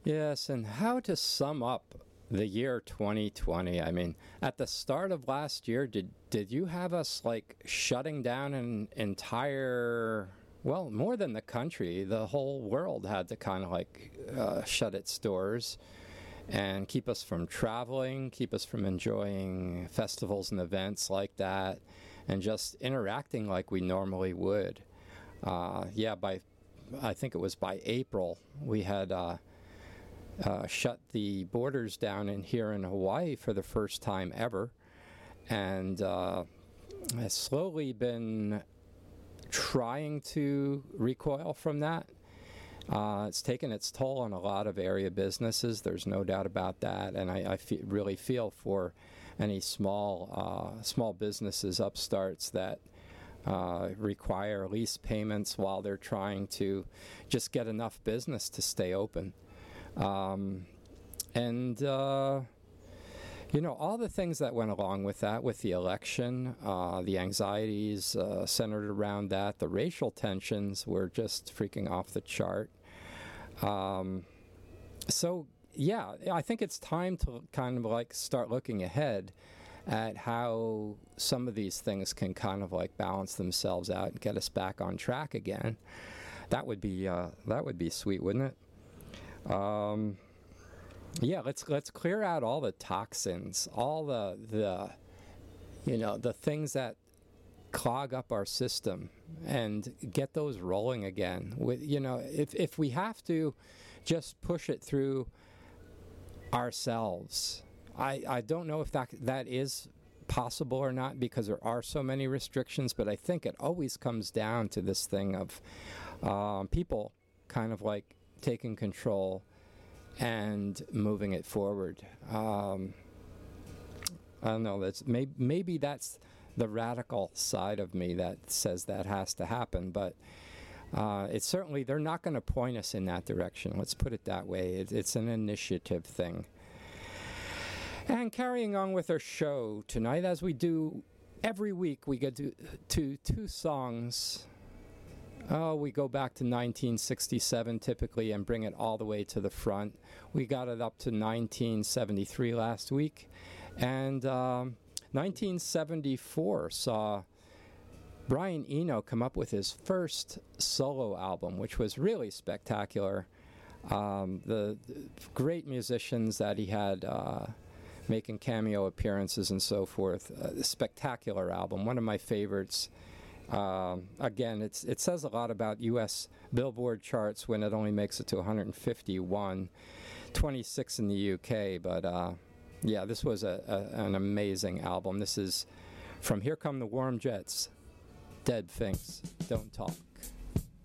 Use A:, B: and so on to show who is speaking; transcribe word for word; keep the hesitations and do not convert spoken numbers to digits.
A: Yes, and how to sum up the year twenty twenty? I mean, at the start of last year, did did you have us like shutting down an entire, well, more than the country, the whole world had to kind of like uh, shut its doors and keep us from traveling, keep us from enjoying festivals and events like that, and just interacting like we normally would. Uh, yeah, by I think it was by April, we had uh, uh, shut the borders down in here in Hawaii for the first time ever, and uh, has slowly been trying to recoil from that. Uh, it's taken its toll on a lot of area businesses. There's no doubt about that, and I, I fe- really feel for any small uh, small businesses, upstarts that uh, require lease payments while they're trying to just get enough business to stay open. Um, and uh, you know, all the things that went along with that, with the election, uh, the anxieties uh, centered around that, the racial tensions were just freaking off the chart. Um, so, yeah, I think it's time to kind of like start looking ahead at how some of these things can kind of like balance themselves out and get us back on track again. That would be uh, that would be sweet, wouldn't it? Um, yeah, let's let's clear out all the toxins, all the the you know the things that clog up our system, and get those rolling again. With you know, if if we have to just push it through ourselves, I I don't know if that that is possible or not, because there are so many restrictions. But I think it always comes down to this thing of um, people kind of like taking control and moving it forward. Um, I don't know. That's maybe maybe that's the radical side of me that says that has to happen, but uh, it's certainly, they're not going to point us in that direction. Let's put it that way. It, it's an initiative thing. And carrying on with our show tonight, as we do every week, we get to, to two songs. Oh, we go back to nineteen sixty-seven typically and bring it all the way to the front. We got it up to nineteen seventy-three last week, and um, nineteen seventy-four saw Brian Eno come up with his first solo album, which was really spectacular. Um, the, the great musicians that he had uh, making cameo appearances and so forth. A spectacular album, one of my favorites. Um, again, it's it says a lot about U S Billboard charts when it only makes it to one hundred fifty-one, twenty-six in the U K, but uh, yeah, this was a, a, an amazing album. This is from Here Come the Warm Jets, Dead Things Don't Talk.